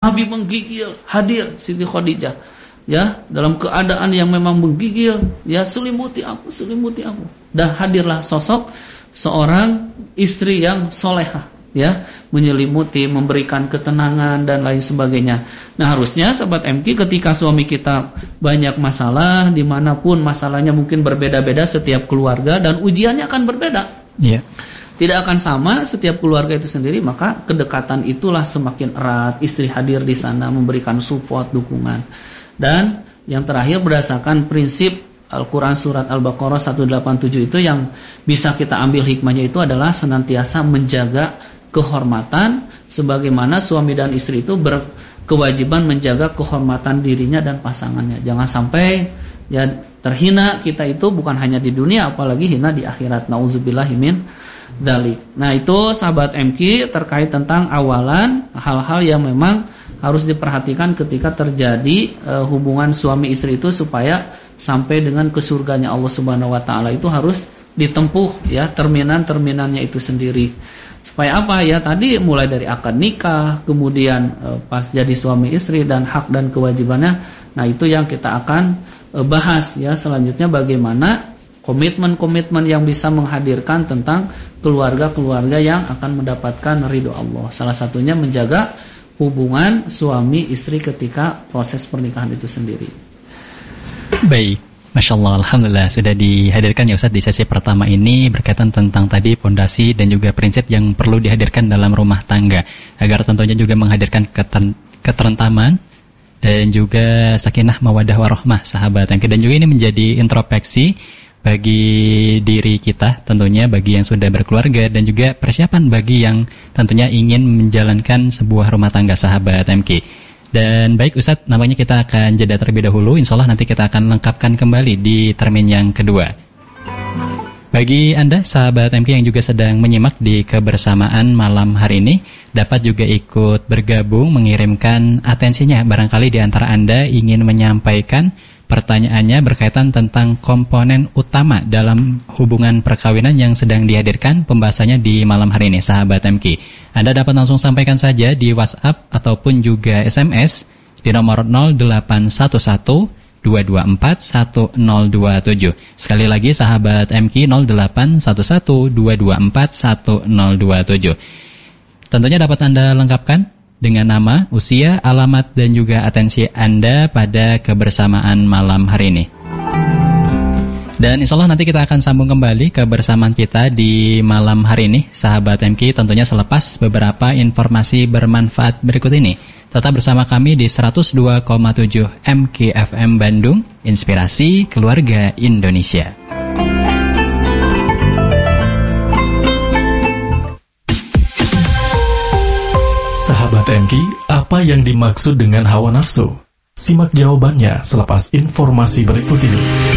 Nabi menggigil, hadir Siti Khadijah, ya, dalam keadaan yang memang menggigil, ya, selimuti aku. Dan hadirlah sosok seorang istri yang solehah, ya, menyelimuti, memberikan ketenangan dan lain sebagainya. Nah, harusnya sahabat MQ, ketika suami kita banyak masalah, dimanapun masalahnya mungkin berbeda-beda setiap keluarga dan ujiannya akan berbeda. Iya. Tidak akan sama setiap keluarga itu sendiri, maka kedekatan itulah semakin erat. Istri hadir di sana memberikan support, dukungan. Dan yang terakhir, berdasarkan prinsip Al-Quran surat Al-Baqarah 187 itu, yang bisa kita ambil hikmahnya itu adalah senantiasa menjaga kehormatan, sebagaimana suami dan istri itu berkewajiban menjaga kehormatan dirinya dan pasangannya. Jangan sampai ya terhina kita itu bukan hanya di dunia, apalagi hina di akhirat. Nauzubillahi min dzalik. Nah, itu sahabat MQ terkait tentang awalan hal-hal yang memang harus diperhatikan ketika terjadi hubungan suami istri itu, supaya sampai dengan ke surganya Allah Subhanahu wa taala itu harus ditempuh, ya, terminan-terminannya itu sendiri. Supaya apa, ya, tadi mulai dari akad nikah, kemudian pas jadi suami istri dan hak dan kewajibannya. Nah, itu yang kita akan bahas, ya, selanjutnya, bagaimana komitmen-komitmen yang bisa menghadirkan tentang keluarga-keluarga yang akan mendapatkan ridho Allah. Salah satunya menjaga hubungan suami istri ketika proses pernikahan itu sendiri. Baik, Masya Allah, Alhamdulillah sudah dihadirkan ya Ustadz di sesi pertama ini berkaitan tentang tadi fondasi dan juga prinsip yang perlu dihadirkan dalam rumah tangga, agar tentunya juga menghadirkan keterentaman dan juga sakinah mawadah warahmah sahabat. Dan juga ini menjadi introspeksi bagi diri kita, tentunya bagi yang sudah berkeluarga, dan juga persiapan bagi yang tentunya ingin menjalankan sebuah rumah tangga sahabat MK. Dan baik Ustadz, namanya kita akan jeda terlebih dahulu. Insya Allah nanti kita akan lengkapkan kembali di termin yang kedua. Bagi Anda sahabat MK yang juga sedang menyimak di kebersamaan malam hari ini, dapat juga ikut bergabung mengirimkan atensinya. Barangkali di antara Anda ingin menyampaikan pertanyaannya berkaitan tentang komponen utama dalam hubungan perkawinan yang sedang dihadirkan pembahasannya di malam hari ini, sahabat MK. Anda dapat langsung sampaikan saja di WhatsApp ataupun juga SMS di nomor 0811 224 1027. Sekali lagi sahabat MK, 0811 224 1027. Tentunya dapat Anda lengkapkan dengan nama, usia, alamat, dan juga atensi Anda pada kebersamaan malam hari ini. Dan insya Allah nanti kita akan sambung kembali kebersamaan kita di malam hari ini, sahabat MK, tentunya selepas beberapa informasi bermanfaat berikut ini. Tetap bersama kami di 102,7 MK FM Bandung, Inspirasi Keluarga Indonesia. Sahabat MK, apa yang dimaksud dengan hawa nafsu? Simak jawabannya selepas informasi berikut ini.